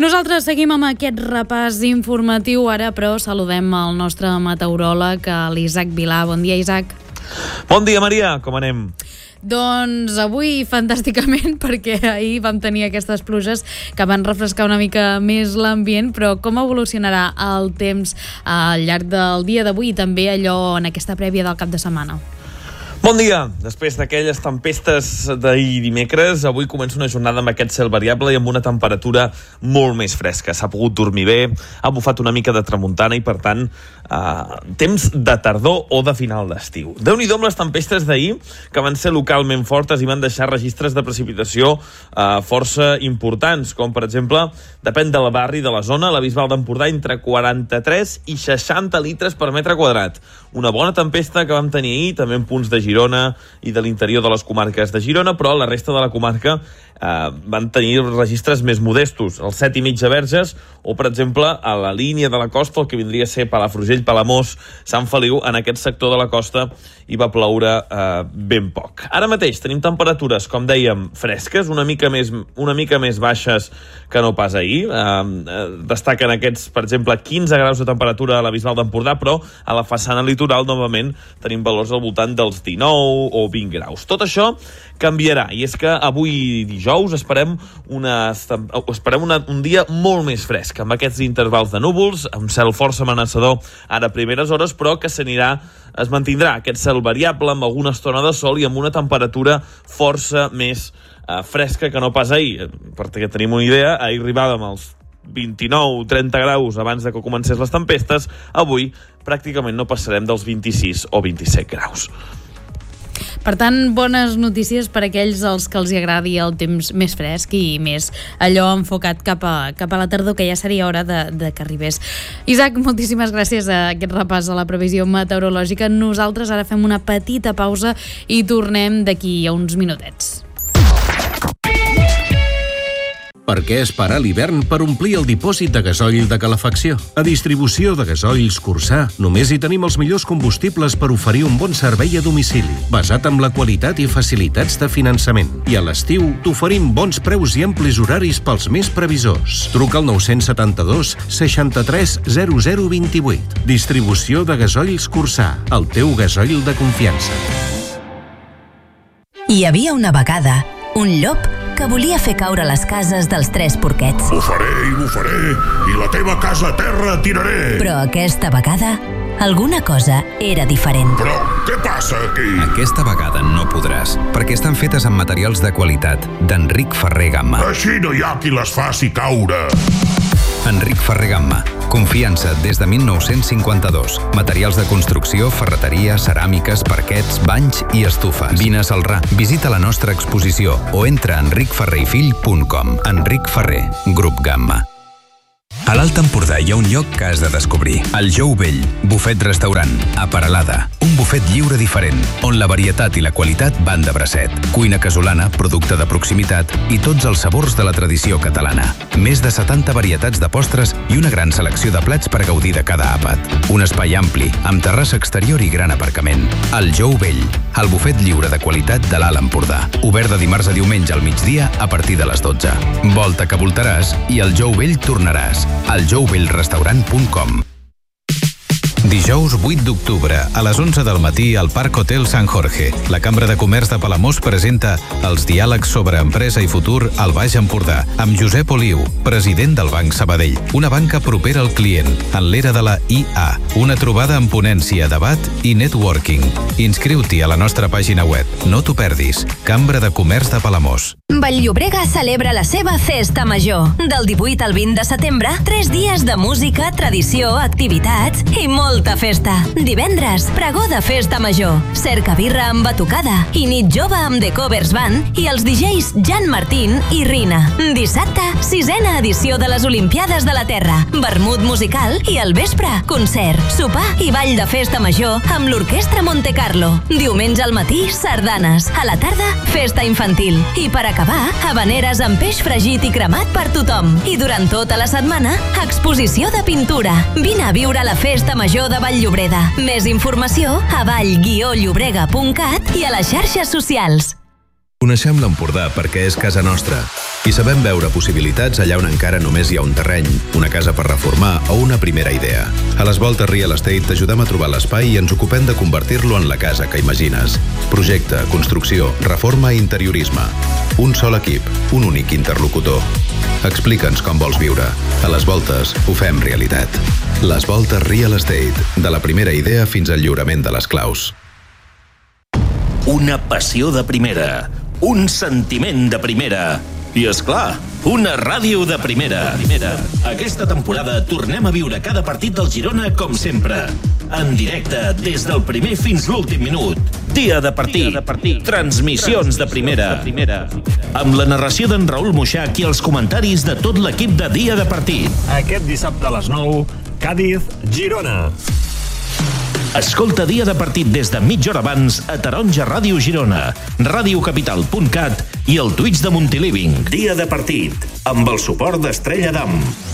Nosaltres seguim amb aquest repàs informatiu ara, però saludem el nostre meteoròleg, l'Isaac Vilà. Bon dia, Isaac. Bon dia, Maria. Com anem? Doncs avui fantàsticament, perquè ahir vam tenir aquestes pluges que van refrescar una mica més l'ambient, però com evolucionarà el temps al llarg del dia d'avui i també allò en aquesta prèvia del cap de setmana? Bon dia! Després d'aquelles tempestes d'ahir dimecres, avui comença una jornada amb aquest cel variable i amb una temperatura molt més fresca. S'ha pogut dormir bé, ha bufat una mica de tramuntana i, per tant, temps de tardor o de final d'estiu. Déu-n'hi-do amb les tempestes d'ahir, que van ser localment fortes i van deixar registres de precipitació força importants, com, per exemple, depèn del barri, de la zona, la Bisbal d'Empordà, entre 43 i 60 litres per metre quadrat. Una bona tempesta que vam tenir ahir, també en punts de Girona i de l'interior de les comarques de Girona, però la resta de la comarca van tenir registres més modestos. Els 7,5 a Verges o, per exemple, a la línia de la costa, el que vindria a ser Palafrugell, Palamós, Sant Feliu, en aquest sector de la costa hi va ploure ben poc. Ara mateix tenim temperatures, com dèiem, fresques, una mica més baixes que no pas ahir. Destaquen aquests, per exemple, 15 graus de temperatura a la Bisbal d'Empordà, però a la façana litoral, novament, tenim valors al voltant dels 19 o 20 graus. Tot això canviarà, i és que avui dijous esperem un dia molt més fresc, amb aquests intervals de núvols, amb cel força amenaçador ara a primeres hores, però que es mantindrà aquest cel variable amb alguna estona de sol i amb una temperatura força més fresca que no pas ahir. Perquè tenim una idea, ahir arribàvem als 29-30 graus abans de que comencés les tempestes, avui pràcticament no passarem dels 26 o 27 graus. Per tant, bones notícies per aquells als que els agradi el temps més fresc i més allò enfocat cap a la tardor, que ja seria hora de que arribés. Isaac, moltíssimes gràcies a aquest repàs a la previsió meteorològica. Nosaltres ara fem una petita pausa i tornem d'aquí a uns minutets. Per què esperar l'hivern per omplir el dipòsit de gasoil de calefacció? A Distribució de Gasoils Cursà només hi tenim els millors combustibles per oferir un bon servei a domicili, basat en la qualitat i facilitats de finançament. I a l'estiu t'oferim bons preus i amplis horaris pels més previsors. Truca al 972 63 0028. Distribució de Gasoils Cursà, el teu gasoil de confiança. Hi havia una vegada un llop que volia fer caure les cases dels 3 porquets. Bufaré, i la teva casa a terra tiraré. Però aquesta vegada, alguna cosa era diferent. Però què passa aquí? Aquesta vegada no podràs, perquè estan fetes amb materials de qualitat d'Enric Ferrer Gamma. Així no hi ha qui les faci caure. Enric Ferrer Gamma. Confiança des de 1952. Materials de construcció, ferreteria, ceràmiques, parquets, banys i estufes. Vine a Celrà, visita la nostra exposició o entra a enricferrerfill.com. Enric Ferrer, Grup Gamma. A l'Alt Empordà hi ha un lloc que has de descobrir. El Jou Vell, bufet-restaurant, a Peralada. Un bufet lliure diferent, on la varietat i la qualitat van de bracet. Cuina casolana, producte de proximitat i tots els sabors de la tradició catalana. Més de 70 varietats de postres i una gran selecció de plats per gaudir de cada àpat. Un espai ampli, amb terrassa exterior i gran aparcament. El Jou Vell, el bufet lliure de qualitat de l'Alt Empordà. Obert de dimarts a diumenge al migdia a partir de les 12. Volta que voltaràs i al Jou Vell tornaràs. aljouvellrestaurant.com. Dijous 8 d'octubre, a les 11 del matí, al Parc Hotel Sant Jorge. La Cambra de Comerç de Palamós presenta els diàlegs sobre empresa i futur al Baix Empordà, amb Josep Oliu, president del Banc Sabadell. Una banca propera al client, en l'era de la IA. Una trobada amb ponència, debat i networking. Inscriu-t'hi a la nostra pàgina web. No t'ho perdis. Cambra de Comerç de Palamós. Vall-llobrega celebra la seva festa major. Del 18 al 20 de setembre, 3 dies de música, tradició, activitats i molta festa. Divendres, pregó de festa major, cercabirra amb batucada i nit jove amb The Covers Band i els DJs Jan Martín i Rina. Dissabte, 6a edició de les Olimpiades de la Terra, vermut musical i al vespre, concert, sopar i ball de festa major amb l'Orquestra Monte Carlo. Diumenge al matí, sardanes. A la tarda, festa infantil. I per acabar, habaneres amb peix fregit i cremat per tothom. I durant tota la setmana, exposició de pintura. Vine a viure la festa major de Vall-llobrega. Més informació a vall-llobrega.cat i a les xarxes socials. Coneixem l'Empordà perquè és casa nostra i sabem veure possibilitats allà on encara només hi ha un terreny, una casa per reformar o una primera idea. A les Voltes Real Estate t'ajudem a trobar l'espai i ens ocupem de convertir-lo en la casa que imagines. Projecte, construcció, reforma i interiorisme. Un sol equip, un únic interlocutor. Explica'ns com vols viure. A les Voltes ho fem realitat. Les Voltes Real Estate, de la primera idea fins al lliurament de les claus. Una passió de primera, un sentiment de primera i, és clar, una ràdio de primera. Aquesta temporada tornem a viure cada partit del Girona com sempre. En directe, des del primer fins l'últim minut. Dia de partit. Transmissions de primera. Amb la narració d'en Raül Moixac i els comentaris de tot l'equip de Dia de Partit. Aquest dissabte a les 9, Cádiz-Girona. Escolta Dia de Partit des de mitja hora abans a Taronja Ràdio Girona, radiocapital.cat i el Twitch de Montiliving. Dia de Partit, amb el suport d'Estrella d'Am.